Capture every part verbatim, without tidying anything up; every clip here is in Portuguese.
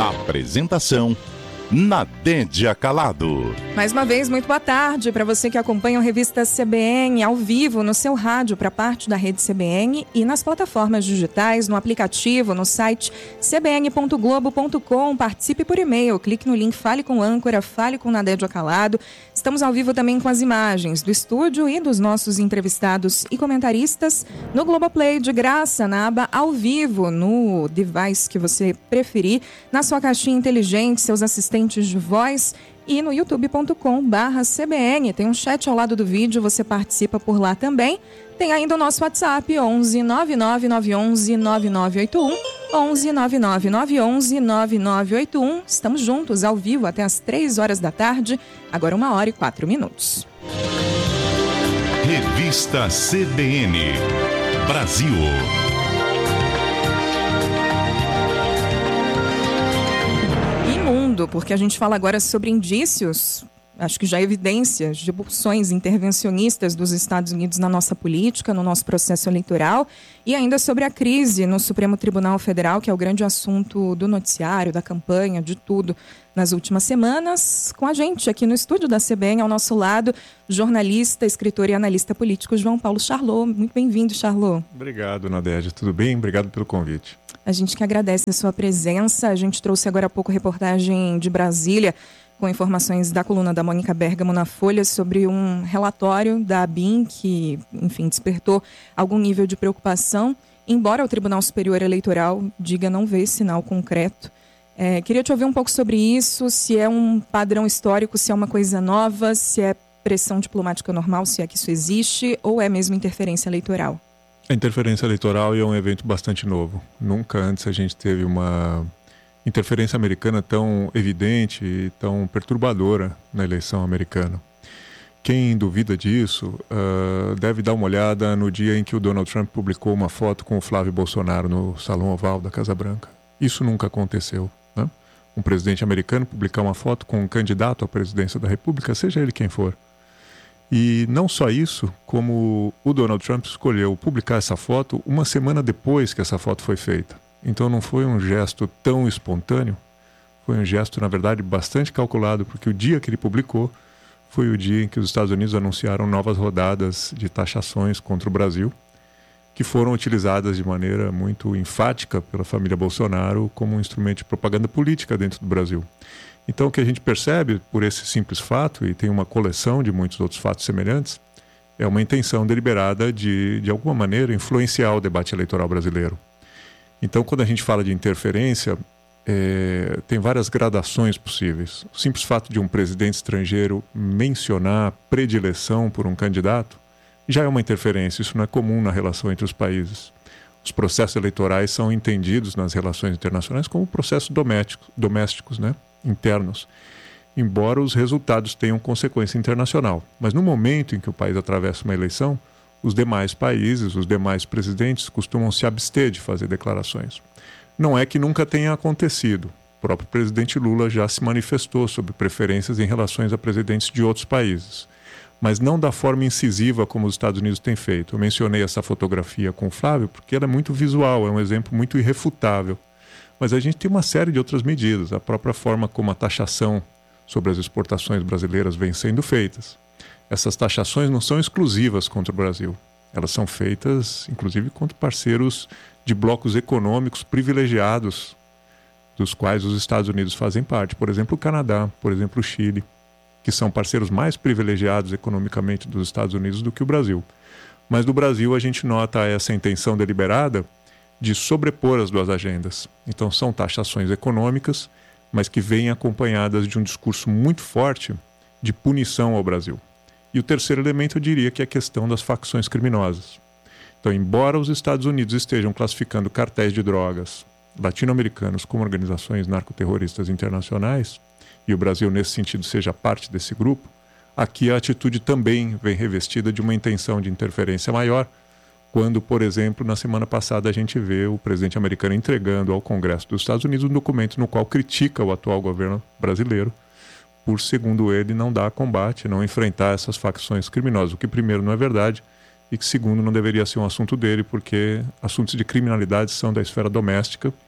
Apresentação: Nadédia Calado. Mais uma vez, muito boa tarde para você que acompanha a revista C B N ao vivo no seu rádio para parte da rede C B N e nas plataformas digitais, no aplicativo, no site c b n ponto globo ponto com. Participe por e-mail, clique no link Fale com Âncora, Fale com Nadédia Calado. Estamos ao vivo também com as imagens do estúdio e dos nossos entrevistados e comentaristas no Globoplay, de graça, na aba ao vivo, no device que você preferir, na sua caixinha inteligente, seus assistentes de voz e no youtube ponto com barra C B N. Tem um chat ao lado do vídeo, você participa por lá também. Tem ainda o nosso WhatsApp, onze nove nove nove um um nove nove oito um, onze nove nove nove um um nove nove oito um. Estamos juntos, ao vivo, até às três horas da tarde, agora uma hora e quatro minutos. Revista C B N Brasil. Mundo, porque a gente fala agora sobre indícios, acho que já evidências de pulsões intervencionistas dos Estados Unidos na nossa política, no nosso processo eleitoral, e ainda sobre a crise no Supremo Tribunal Federal, que é o grande assunto do noticiário, da campanha, de tudo nas últimas semanas. Com a gente aqui no estúdio da C B N, ao nosso lado, jornalista, escritor e analista político João Paulo Charlot. Muito bem-vindo, Charlot. Obrigado, Nadédia. Tudo bem? Obrigado pelo convite. A gente que agradece a sua presença. A gente trouxe agora há pouco reportagem de Brasília com informações da coluna da Mônica Bergamo na Folha sobre um relatório da ABIN que, enfim, despertou algum nível de preocupação, embora o Tribunal Superior Eleitoral diga não ver sinal concreto. É, queria te ouvir um pouco sobre isso, se é um padrão histórico, se é uma coisa nova, se é pressão diplomática normal, se é que isso existe, ou é mesmo interferência eleitoral? A interferência eleitoral é um evento bastante novo. Nunca antes a gente teve uma interferência americana tão evidente e tão perturbadora na eleição americana. Quem duvida disso uh, deve dar uma olhada no dia em que o Donald Trump publicou uma foto com o Flávio Bolsonaro no Salão Oval da Casa Branca. Isso nunca aconteceu, né? Um presidente americano publicar uma foto com um candidato à presidência da República, seja ele quem for. E não só isso, como o Donald Trump escolheu publicar essa foto uma semana depois que essa foto foi feita. Então não foi um gesto tão espontâneo, foi um gesto, na verdade, bastante calculado, porque o dia que ele publicou foi o dia em que os Estados Unidos anunciaram novas rodadas de taxações contra o Brasil, que foram utilizadas de maneira muito enfática pela família Bolsonaro como um instrumento de propaganda política dentro do Brasil. Então o que a gente percebe por esse simples fato, e tem uma coleção de muitos outros fatos semelhantes, é uma intenção deliberada de, de alguma maneira, influenciar o debate eleitoral brasileiro. Então quando a gente fala de interferência, é, tem várias gradações possíveis. O simples fato de um presidente estrangeiro mencionar predileção por um candidato já é uma interferência, isso não é comum na relação entre os países. Os processos eleitorais são entendidos nas relações internacionais como processos domésticos, domésticos, né? internos, embora os resultados tenham consequência internacional. Mas no momento em que o país atravessa uma eleição, os demais países, os demais presidentes costumam se abster de fazer declarações. Não é que nunca tenha acontecido. O próprio presidente Lula já se manifestou sobre preferências em relações a presidentes de outros países, mas não da forma incisiva como os Estados Unidos têm feito. Eu mencionei essa fotografia com o Flávio porque ela é muito visual, é um exemplo muito irrefutável. Mas a gente tem uma série de outras medidas, a própria forma como a taxação sobre as exportações brasileiras vem sendo feitas. Essas taxações não são exclusivas contra o Brasil, elas são feitas inclusive contra parceiros de blocos econômicos privilegiados, dos quais os Estados Unidos fazem parte, por exemplo o Canadá, por exemplo o Chile, que são parceiros mais privilegiados economicamente dos Estados Unidos do que o Brasil. Mas no Brasil a gente nota essa intenção deliberada de sobrepor as duas agendas. Então são taxações econômicas, mas que vêm acompanhadas de um discurso muito forte de punição ao Brasil. E o terceiro elemento eu diria que é a questão das facções criminosas. Então, embora os Estados Unidos estejam classificando cartéis de drogas latino-americanos como organizações narcoterroristas internacionais, e o Brasil nesse sentido seja parte desse grupo, aqui a atitude também vem revestida de uma intenção de interferência maior, quando, por exemplo, na semana passada a gente vê o presidente americano entregando ao Congresso dos Estados Unidos um documento no qual critica o atual governo brasileiro por, segundo ele, não dar combate, não enfrentar essas facções criminosas, o que primeiro não é verdade e que segundo não deveria ser um assunto dele, porque assuntos de criminalidade são da esfera doméstica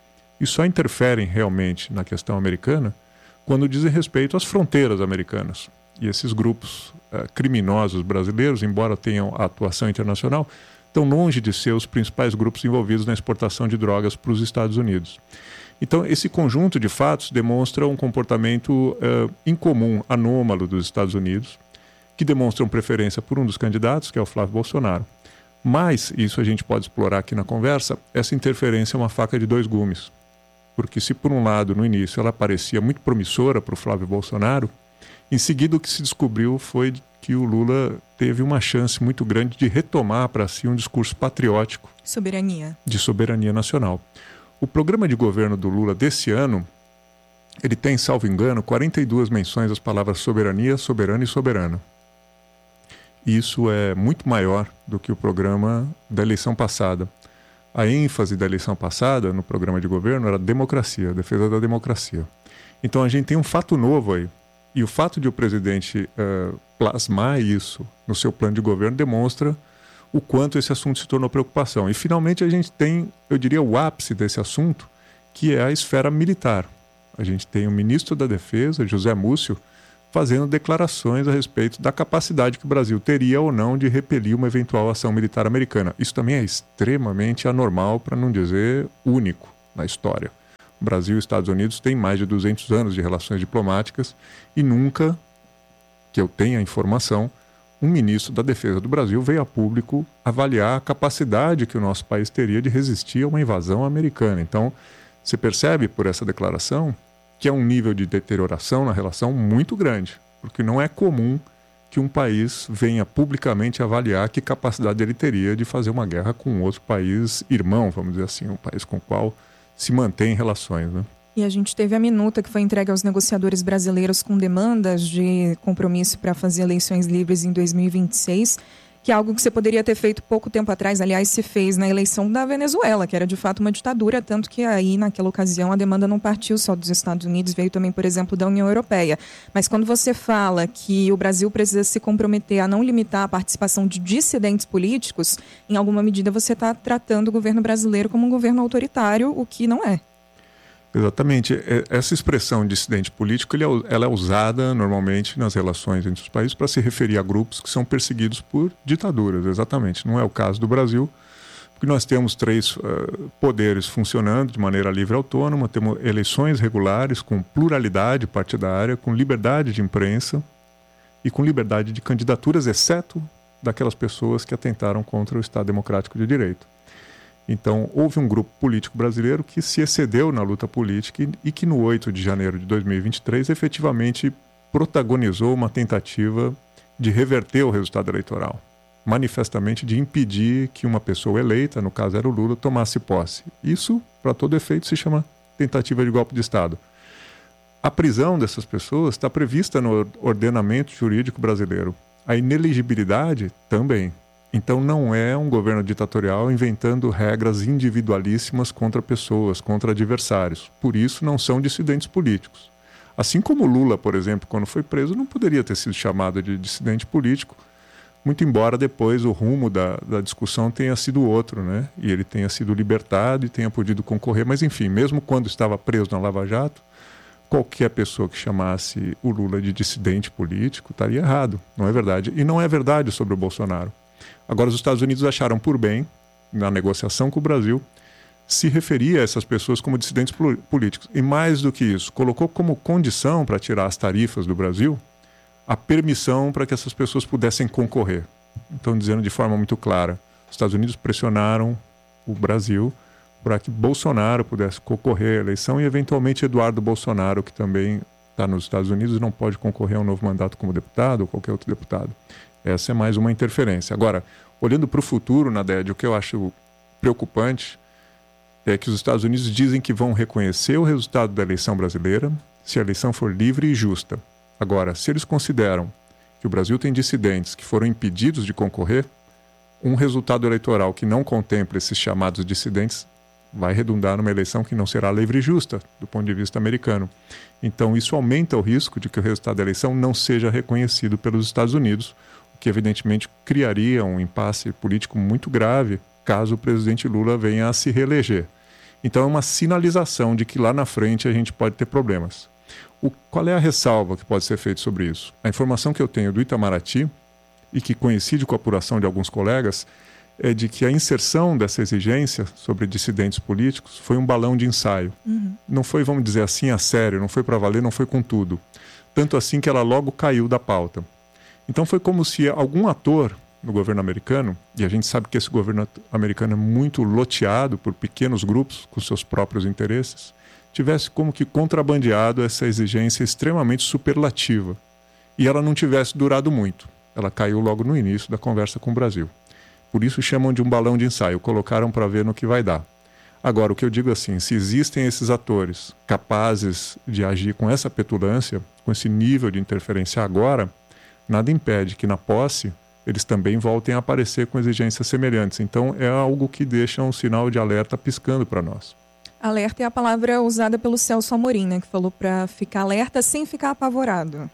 e só interferem realmente na questão americana quando dizem respeito às fronteiras americanas. E esses grupos uh, criminosos brasileiros, embora tenham a atuação internacional, estão longe de ser os principais grupos envolvidos na exportação de drogas para os Estados Unidos. Então, esse conjunto de fatos demonstra um comportamento uh, incomum, anômalo dos Estados Unidos, que demonstram preferência por um dos candidatos, que é o Flávio Bolsonaro. Mas, isso a gente pode explorar aqui na conversa, essa interferência é uma faca de dois gumes. Porque se por um lado, no início, ela parecia muito promissora para o Flávio Bolsonaro, em seguida o que se descobriu foi que o Lula teve uma chance muito grande de retomar para si um discurso patriótico. Soberania. De soberania nacional. O programa de governo do Lula desse ano, ele tem, salvo engano, quarenta e duas menções às palavras soberania, soberano e soberano. Isso é muito maior do que o programa da eleição passada. A ênfase da eleição passada no programa de governo era democracia, a defesa da democracia. Então a gente tem um fato novo aí. E o fato de o presidente uh, plasmar isso no seu plano de governo demonstra o quanto esse assunto se tornou preocupação. E finalmente a gente tem, eu diria, o ápice desse assunto, que é a esfera militar. A gente tem o ministro da Defesa, José Múcio, fazendo declarações a respeito da capacidade que o Brasil teria ou não de repelir uma eventual ação militar americana. Isso também é extremamente anormal, para não dizer único na história. O Brasil e os Estados Unidos têm mais de duzentos anos de relações diplomáticas e nunca, que eu tenha informação, um ministro da Defesa do Brasil veio a público avaliar a capacidade que o nosso país teria de resistir a uma invasão americana. Então, você percebe por essa declaração que é um nível de deterioração na relação muito grande, porque não é comum que um país venha publicamente avaliar que capacidade ele teria de fazer uma guerra com outro país irmão, vamos dizer assim, um país com o qual se mantém relações, né? E a gente teve a minuta que foi entregue aos negociadores brasileiros com demandas de compromisso para fazer eleições livres em dois mil e vinte e seis, que é algo que você poderia ter feito pouco tempo atrás, aliás, se fez na eleição da Venezuela, que era de fato uma ditadura, tanto que aí, naquela ocasião, a demanda não partiu só dos Estados Unidos, veio também, por exemplo, da União Europeia. Mas quando você fala que o Brasil precisa se comprometer a não limitar a participação de dissidentes políticos, em alguma medida você está tratando o governo brasileiro como um governo autoritário, o que não é. Exatamente. Essa expressão dissidente político ela é usada normalmente nas relações entre os países para se referir a grupos que são perseguidos por ditaduras, exatamente. Não é o caso do Brasil, porque nós temos três uh, poderes funcionando de maneira livre e autônoma, temos eleições regulares com pluralidade partidária, com liberdade de imprensa e com liberdade de candidaturas, exceto daquelas pessoas que atentaram contra o Estado Democrático de Direito. Então, houve um grupo político brasileiro que se excedeu na luta política e, e que no oito de janeiro de dois mil e vinte e três efetivamente protagonizou uma tentativa de reverter o resultado eleitoral, manifestamente de impedir que uma pessoa eleita, no caso era o Lula, tomasse posse. Isso, para todo efeito, se chama tentativa de golpe de Estado. A prisão dessas pessoas está prevista no ordenamento jurídico brasileiro. A inelegibilidade também. Então não é um governo ditatorial inventando regras individualíssimas contra pessoas, contra adversários. Por isso não são dissidentes políticos. Assim como Lula, por exemplo, quando foi preso, não poderia ter sido chamado de dissidente político, muito embora depois o rumo da, da discussão tenha sido outro, né? E ele tenha sido libertado e tenha podido concorrer. Mas enfim, mesmo quando estava preso na Lava Jato, qualquer pessoa que chamasse o Lula de dissidente político estaria errado. Não é verdade. E não é verdade sobre o Bolsonaro. Agora, os Estados Unidos acharam por bem, na negociação com o Brasil, se referir a essas pessoas como dissidentes políticos. E mais do que isso, colocou como condição para tirar as tarifas do Brasil a permissão para que essas pessoas pudessem concorrer. Então, dizendo de forma muito clara, os Estados Unidos pressionaram o Brasil para que Bolsonaro pudesse concorrer à eleição e, eventualmente, Eduardo Bolsonaro, que também está nos Estados Unidos, não pode concorrer a um novo mandato como deputado ou qualquer outro deputado. Essa é mais uma interferência. Agora, olhando para o futuro, Naded, o que eu acho preocupante é que os Estados Unidos dizem que vão reconhecer o resultado da eleição brasileira se a eleição for livre e justa. Agora, se eles consideram que o Brasil tem dissidentes que foram impedidos de concorrer, um resultado eleitoral que não contemple esses chamados dissidentes vai redundar numa eleição que não será livre e justa, do ponto de vista americano. Então, isso aumenta o risco de que o resultado da eleição não seja reconhecido pelos Estados Unidos, que evidentemente criaria um impasse político muito grave caso o presidente Lula venha a se reeleger. Então é uma sinalização de que lá na frente a gente pode ter problemas. O, qual é a ressalva que pode ser feita sobre isso? A informação que eu tenho do Itamaraty, e que coincide com a apuração de alguns colegas, é de que a inserção dessa exigência sobre dissidentes políticos foi um balão de ensaio. Uhum. Não foi, vamos dizer assim, a sério, não foi para valer, não foi com tudo. Tanto assim que ela logo caiu da pauta. Então foi como se algum ator no governo americano, e a gente sabe que esse governo americano é muito loteado por pequenos grupos com seus próprios interesses, tivesse como que contrabandeado essa exigência extremamente superlativa. E ela não tivesse durado muito. Ela caiu logo no início da conversa com o Brasil. Por isso chamam de um balão de ensaio. Colocaram para ver no que vai dar. Agora, o que eu digo assim, se existem esses atores capazes de agir com essa petulância, com esse nível de interferência agora, nada impede que na posse eles também voltem a aparecer com exigências semelhantes. Então é algo que deixa um sinal de alerta piscando para nós. Alerta é a palavra usada pelo Celso Amorim, né, que falou para ficar alerta sem ficar apavorado.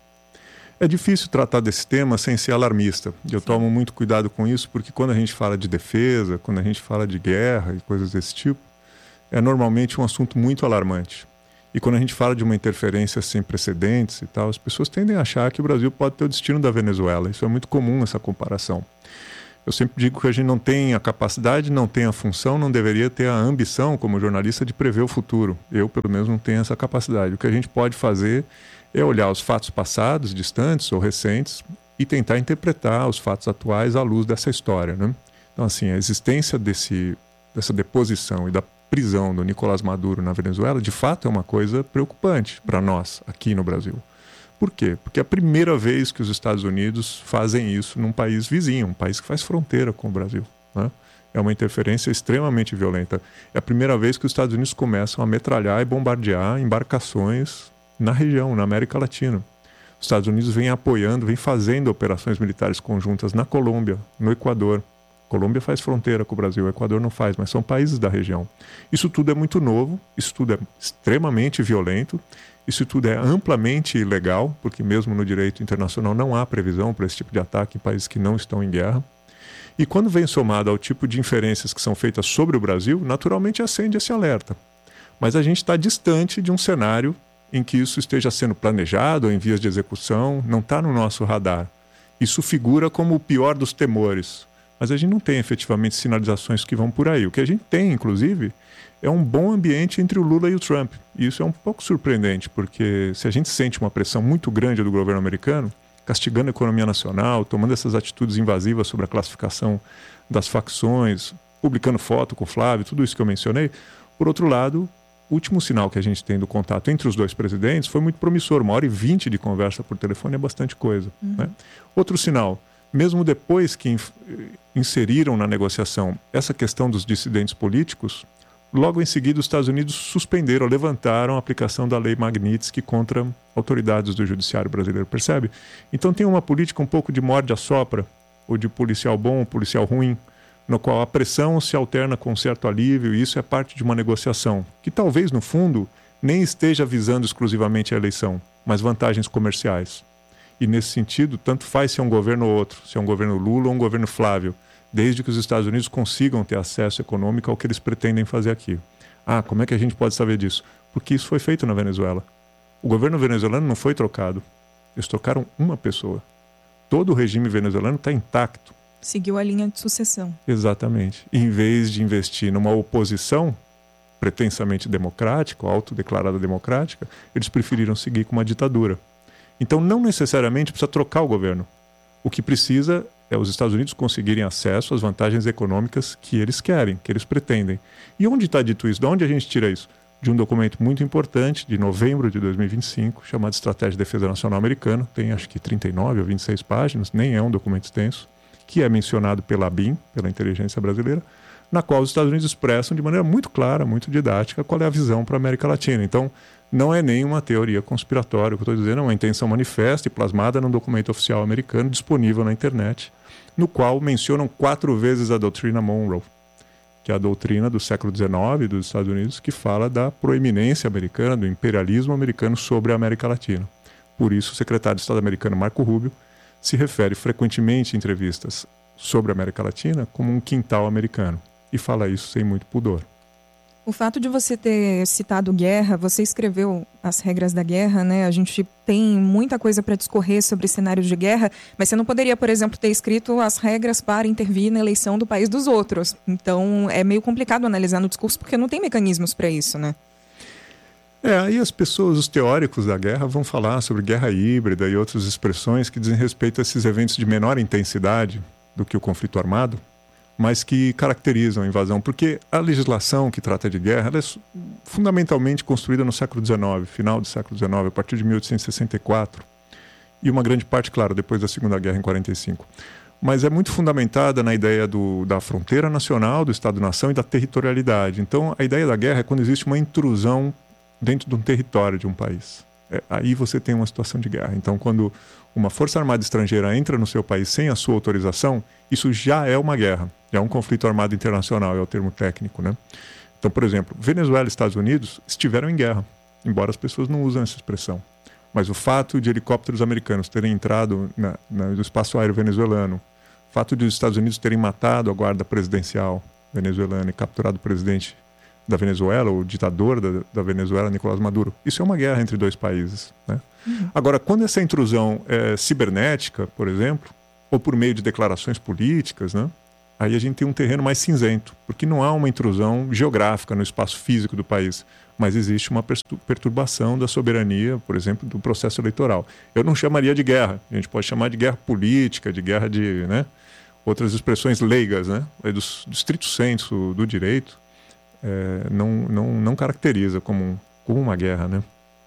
É difícil tratar desse tema sem ser alarmista. Eu Sim. tomo muito cuidado com isso, porque quando a gente fala de defesa, quando a gente fala de guerra e coisas desse tipo, é normalmente um assunto muito alarmante. E quando a gente fala de uma interferência sem precedentes e tal, as pessoas tendem a achar que o Brasil pode ter o destino da Venezuela. Isso é muito comum, essa comparação. Eu sempre digo que a gente não tem a capacidade, não tem a função, não deveria ter a ambição como jornalista de prever o futuro. Eu, pelo menos, não tenho essa capacidade. O que a gente pode fazer é olhar os fatos passados, distantes ou recentes, e tentar interpretar os fatos atuais à luz dessa história, né? Então, assim, a existência desse, dessa deposição e da prisão do Nicolás Maduro na Venezuela, de fato, é uma coisa preocupante para nós, aqui no Brasil. Por quê? Porque é a primeira vez que os Estados Unidos fazem isso num país vizinho, um país que faz fronteira com o Brasil, né? É uma interferência extremamente violenta. É a primeira vez que os Estados Unidos começam a metralhar e bombardear embarcações na região, na América Latina. Os Estados Unidos vêm apoiando, vêm fazendo operações militares conjuntas na Colômbia, no Equador. A Colômbia faz fronteira com o Brasil, o Equador não faz, mas são países da região. Isso tudo é muito novo, isso tudo é extremamente violento, isso tudo é amplamente ilegal, porque mesmo no direito internacional não há previsão para esse tipo de ataque em países que não estão em guerra. E quando vem somado ao tipo de inferências que são feitas sobre o Brasil, naturalmente acende esse alerta. Mas a gente está distante de um cenário em que isso esteja sendo planejado ou em vias de execução, não está no nosso radar. Isso figura como o pior dos temores, mas a gente não tem efetivamente sinalizações que vão por aí. O que a gente tem, inclusive, é um bom ambiente entre o Lula e o Trump. E isso é um pouco surpreendente, porque se a gente sente uma pressão muito grande do governo americano, castigando a economia nacional, tomando essas atitudes invasivas sobre a classificação das facções, publicando foto com o Flávio, tudo isso que eu mencionei, por outro lado, o último sinal que a gente tem do contato entre os dois presidentes foi muito promissor. Uma hora e vinte de conversa por telefone é bastante coisa. Uhum. Né? Outro sinal, mesmo depois que in- inseriram na negociação essa questão dos dissidentes políticos, logo em seguida os Estados Unidos suspenderam, levantaram a aplicação da lei Magnitsky contra autoridades do judiciário brasileiro, percebe? Então tem uma política um pouco de morde-a-sopra, ou de policial bom, policial ruim, no qual a pressão se alterna com um certo alívio, e isso é parte de uma negociação, que talvez, no fundo, nem esteja visando exclusivamente a eleição, mas vantagens comerciais. E, nesse sentido, tanto faz se é um governo ou outro, se é um governo Lula ou um governo Flávio, desde que os Estados Unidos consigam ter acesso econômico ao que eles pretendem fazer aqui. Ah, como é que a gente pode saber disso? Porque isso foi feito na Venezuela. O governo venezuelano não foi trocado. Eles trocaram uma pessoa. Todo o regime venezuelano está intacto. Seguiu a linha de sucessão. Exatamente. Em vez de investir numa oposição pretensamente democrática, autodeclarada democrática, eles preferiram seguir com uma ditadura. Então, não necessariamente precisa trocar o governo. O que precisa é os Estados Unidos conseguirem acesso às vantagens econômicas que eles querem, que eles pretendem. E onde está dito isso? De onde a gente tira isso? De um documento muito importante, de novembro de dois mil e vinte e cinco, chamado Estratégia de Defesa Nacional Americana. Tem acho que trinta e nove ou vinte e seis páginas, nem é um documento extenso, que é mencionado pela A B I M, pela inteligência brasileira, na qual os Estados Unidos expressam de maneira muito clara, muito didática, qual é a visão para a América Latina. Então, não é nenhuma teoria conspiratória, o que eu estou dizendo é uma intenção manifesta e plasmada num documento oficial americano disponível na internet, no qual mencionam quatro vezes a doutrina Monroe, que é a doutrina do século dezenove dos Estados Unidos, que fala da proeminência americana, do imperialismo americano sobre a América Latina. Por isso, o secretário de Estado americano Marco Rubio se refere frequentemente em entrevistas sobre a América Latina como um quintal americano, e fala isso sem muito pudor. O fato de você ter citado guerra, você escreveu as regras da guerra, né? A gente tem muita coisa para discorrer sobre cenários de guerra, mas você não poderia, por exemplo, ter escrito as regras para intervir na eleição do país dos outros. Então, é meio complicado analisar no discurso porque não tem mecanismos para isso, né? É, aí as pessoas, os teóricos da guerra vão falar sobre guerra híbrida e outras expressões que dizem respeito a esses eventos de menor intensidade do que o conflito armado, mas que caracterizam a invasão, porque a legislação que trata de guerra ela é fundamentalmente construída no século dezenove, final do século dezenove, a partir de mil oitocentos e sessenta e quatro, e uma grande parte, claro, depois da Segunda Guerra, em quarenta e cinco. Mas é muito fundamentada na ideia do, da fronteira nacional, do Estado-nação e da territorialidade. Então, a ideia da guerra é quando existe uma intrusão dentro de um território de um país. É, aí você tem uma situação de guerra. Então, quando uma força armada estrangeira entra no seu país sem a sua autorização, isso já é uma guerra, já é um conflito armado internacional, é o termo técnico, né? Então, por exemplo, Venezuela e Estados Unidos estiveram em guerra, embora as pessoas não usem essa expressão. Mas o fato de helicópteros americanos terem entrado na, na, no espaço aéreo venezuelano, o fato de os Estados Unidos terem matado a guarda presidencial venezuelana e capturado o presidente da Venezuela, o ditador da, da Venezuela, Nicolás Maduro. Isso é uma guerra entre dois países, né? Uhum. Agora, quando essa intrusão é cibernética, por exemplo, ou por meio de declarações políticas, né? Aí a gente tem um terreno mais cinzento, porque não há uma intrusão geográfica no espaço físico do país, mas existe uma perturbação da soberania, por exemplo, do processo eleitoral. Eu não chamaria de guerra, a gente pode chamar de guerra política, de guerra de, né? Outras expressões leigas, né? Do, do estrito senso do direito. É, não, não, não caracteriza como, como uma guerra, né?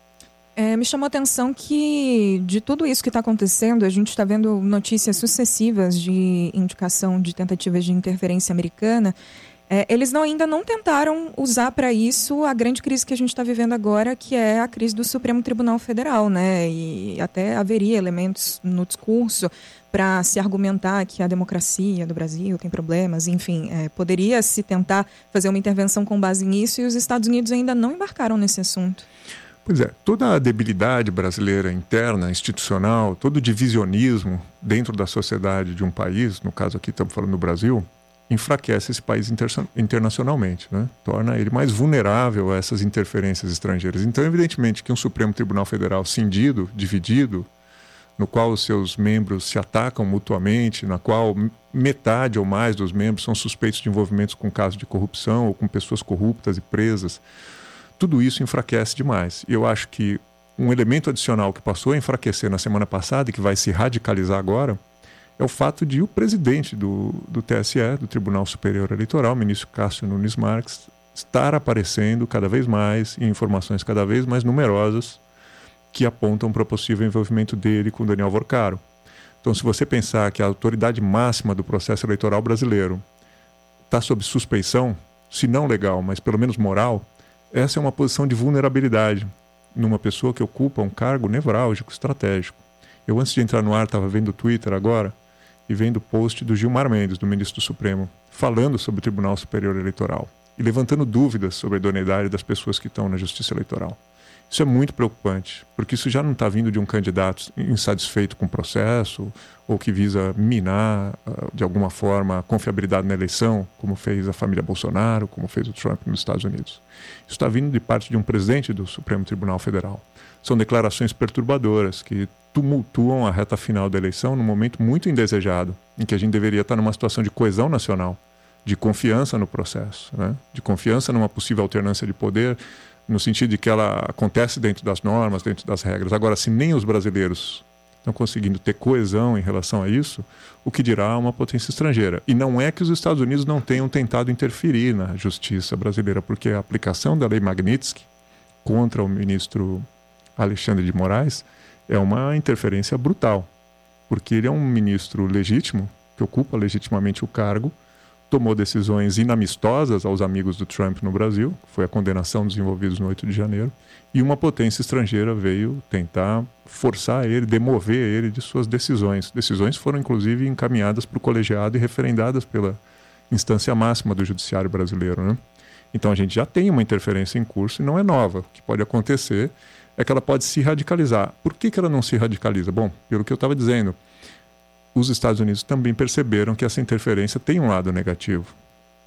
É, me chamou a atenção que de tudo isso que está acontecendo, a gente está vendo notícias sucessivas de indicação de tentativas de interferência americana. É, eles não, ainda não tentaram usar para isso a grande crise que a gente está vivendo agora, que é a crise do Supremo Tribunal Federal, né? E até haveria elementos no discurso para se argumentar que a democracia do Brasil tem problemas, enfim, é, poderia se tentar fazer uma intervenção com base nisso e os Estados Unidos ainda não embarcaram nesse assunto. Pois é, toda a debilidade brasileira interna, institucional, todo o divisionismo dentro da sociedade de um país, no caso aqui estamos falando do Brasil, enfraquece esse país inter- internacionalmente, né? Torna ele mais vulnerável a essas interferências estrangeiras. Então, evidentemente que um Supremo Tribunal Federal cindido, dividido, no qual os seus membros se atacam mutuamente, na qual metade ou mais dos membros são suspeitos de envolvimentos com casos de corrupção ou com pessoas corruptas e presas, tudo isso enfraquece demais. E eu acho que um elemento adicional que passou a enfraquecer na semana passada e que vai se radicalizar agora é o fato de o presidente do, do T S E, do Tribunal Superior Eleitoral, o ministro Cássio Nunes Marques, estar aparecendo cada vez mais em informações cada vez mais numerosas que apontam para o possível envolvimento dele com Daniel Vorcaro. Então, se você pensar que a autoridade máxima do processo eleitoral brasileiro está sob suspeição, se não legal, mas pelo menos moral, essa é uma posição de vulnerabilidade numa pessoa que ocupa um cargo nevrálgico, estratégico. Eu, antes de entrar no ar, estava vendo o Twitter agora e vendo o post do Gilmar Mendes, do ministro do Supremo, falando sobre o Tribunal Superior Eleitoral e levantando dúvidas sobre a idoneidade das pessoas que estão na Justiça Eleitoral. Isso é muito preocupante, porque isso já não está vindo de um candidato insatisfeito com o processo ou que visa minar, de alguma forma, a confiabilidade na eleição, como fez a família Bolsonaro, como fez o Trump nos Estados Unidos. Isso está vindo de parte de um presidente do Supremo Tribunal Federal. São declarações perturbadoras que tumultuam a reta final da eleição num momento muito indesejado, em que a gente deveria estar numa situação de coesão nacional, de confiança no processo, né? De confiança numa possível alternância de poder, no sentido de que ela acontece dentro das normas, dentro das regras. Agora, se nem os brasileiros estão conseguindo ter coesão em relação a isso, o que dirá uma potência estrangeira? E não é que os Estados Unidos não tenham tentado interferir na justiça brasileira, porque a aplicação da lei Magnitsky contra o ministro Alexandre de Moraes é uma interferência brutal, porque ele é um ministro legítimo, que ocupa legitimamente o cargo, tomou decisões inamistosas aos amigos do Trump no Brasil, foi a condenação dos envolvidos no oito de janeiro, e uma potência estrangeira veio tentar forçar ele, demover ele de suas decisões. Decisões foram, inclusive, encaminhadas para o colegiado e referendadas pela instância máxima do judiciário brasileiro, né? Então a gente já tem uma interferência em curso e não é nova. O que pode acontecer é que ela pode se radicalizar. Por que que ela não se radicaliza? Bom, pelo que eu estava dizendo, os Estados Unidos também perceberam que essa interferência tem um lado negativo.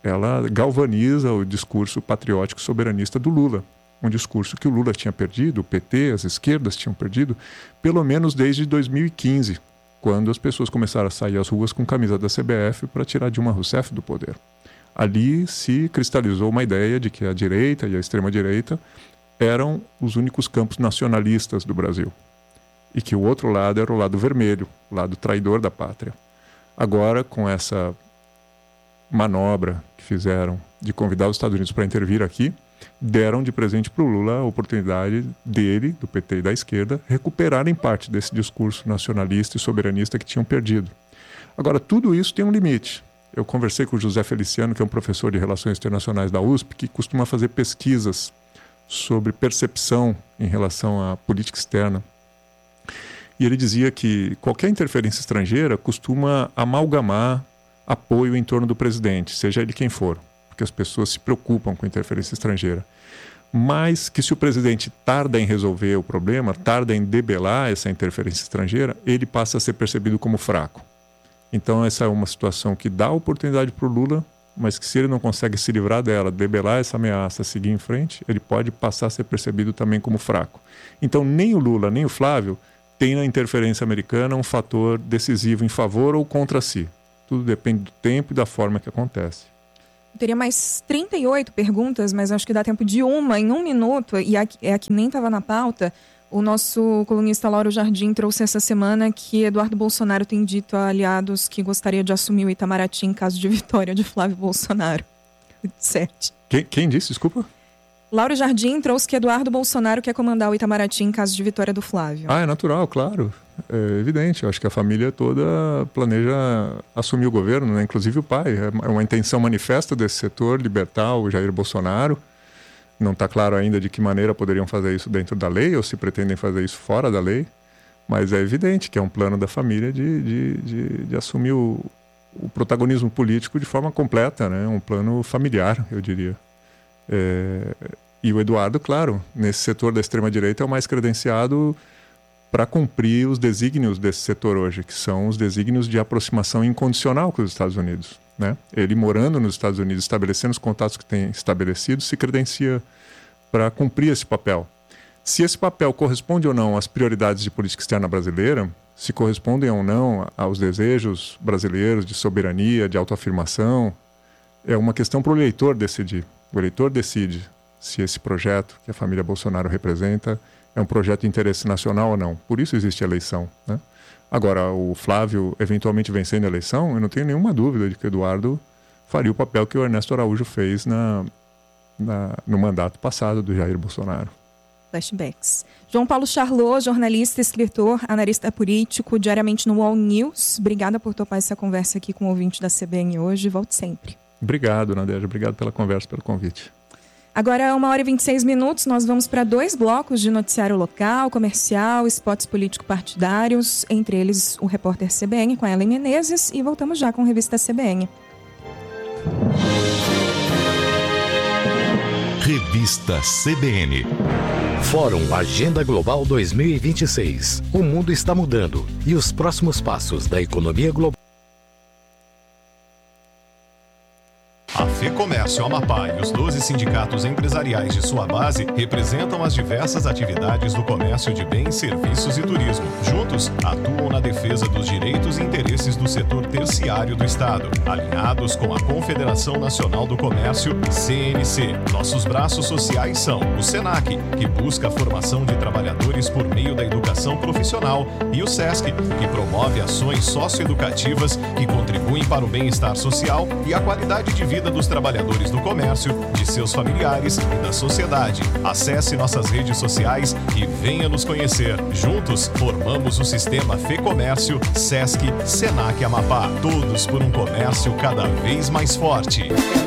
ela galvaniza o discurso patriótico soberanista do Lula. Um discurso que o Lula tinha perdido, o P T, as esquerdas tinham perdido, pelo menos desde dois mil e quinze, quando as pessoas começaram a sair às ruas com camisa da C B F para tirar Dilma Rousseff do poder. Ali se cristalizou uma ideia de que a direita e a extrema-direita eram os únicos campos nacionalistas do Brasil. E que o outro lado era o lado vermelho, o lado traidor da pátria. Agora, com essa manobra que fizeram de convidar os Estados Unidos para intervir aqui, deram de presente para o Lula a oportunidade dele, do P T e da esquerda, recuperarem parte desse discurso nacionalista e soberanista que tinham perdido. Agora, tudo isso tem um limite. Eu conversei com o José Feliciano, que é um professor de Relações Internacionais da U S P, que costuma fazer pesquisas sobre percepção em relação à política externa. E ele dizia que qualquer interferência estrangeira costuma amalgamar apoio em torno do presidente, seja ele quem for, porque as pessoas se preocupam com interferência estrangeira. Mas que se o presidente tarda em resolver o problema, tarda em debelar essa interferência estrangeira, ele passa a ser percebido como fraco. Então essa é uma situação que dá oportunidade para o Lula, mas que se ele não consegue se livrar dela, debelar essa ameaça, seguir em frente, ele pode passar a ser percebido também como fraco. Então nem o Lula, nem o Flávio tem na interferência americana um fator decisivo em favor ou contra si. Tudo depende do tempo e da forma que acontece. Eu teria mais trinta e oito perguntas, mas acho que dá tempo de uma em um minuto, e é a que nem estava na pauta. O nosso colunista Lauro Jardim trouxe essa semana que Eduardo Bolsonaro tem dito a aliados que gostaria de assumir o Itamaraty em caso de vitória de Flávio Bolsonaro. Sete. Quem, quem disse? Desculpa. Lauro Jardim trouxe que Eduardo Bolsonaro quer comandar o Itamaraty em caso de vitória do Flávio. Ah, é natural, claro. É evidente. Eu acho que a família toda planeja assumir o governo, né? Inclusive o pai. É uma intenção manifesta desse setor libertar o Jair Bolsonaro. Não está claro ainda de que maneira poderiam fazer isso dentro da lei ou se pretendem fazer isso fora da lei, mas é evidente que é um plano da família de, de, de, de assumir o, o protagonismo político de forma completa, né? Um plano familiar, eu diria. É, e o Eduardo, claro, nesse setor da extrema-direita é o mais credenciado para cumprir os desígnios desse setor hoje, que são os desígnios de aproximação incondicional com os Estados Unidos. Né? Ele morando nos Estados Unidos, estabelecendo os contatos que tem estabelecido, se credencia para cumprir esse papel. Se esse papel corresponde ou não às prioridades de política externa brasileira, se correspondem ou não aos desejos brasileiros de soberania, de autoafirmação, é uma questão para o eleitor decidir. O eleitor decide se esse projeto que a família Bolsonaro representa é um projeto de interesse nacional ou não. Por isso existe a eleição, né? Agora, o Flávio eventualmente vencendo a eleição, eu não tenho nenhuma dúvida de que o Eduardo faria o papel que o Ernesto Araújo fez na, na, no mandato passado do Jair Bolsonaro. Flashbacks. João Paulo Charlot, jornalista, escritor, analista político, diariamente no U O L News. Obrigada por topar essa conversa aqui com o ouvinte da C B N hoje. Volte sempre. Obrigado, Nadege. Obrigado pela conversa, pelo convite. Agora, uma hora e vinte e seis minutos, nós vamos para dois blocos de noticiário local, comercial, spots político-partidários, entre eles o repórter C B N com a Ellen Menezes, e voltamos já com a revista C B N. Revista C B N. Fórum Agenda Global dois mil e vinte e seis. O mundo está mudando e os próximos passos da economia global. A FEComércio Amapá e os doze sindicatos empresariais de sua base representam as diversas atividades do comércio de bens, serviços e turismo. Juntos, atuam na defesa dos direitos e interesses do setor terciário do Estado, alinhados com a Confederação Nacional do Comércio, C N C. Nossos braços sociais são o SENAC, que busca a formação de trabalhadores por meio da educação profissional, e o SESC, que promove ações socioeducativas que contribuem para o bem-estar social e a qualidade de vida dos trabalhadores do comércio, de seus familiares e da sociedade. Acesse nossas redes sociais e venha nos conhecer. Juntos, formamos o sistema FEComércio, SESC, SENAC Amapá. Todos por um comércio cada vez mais forte.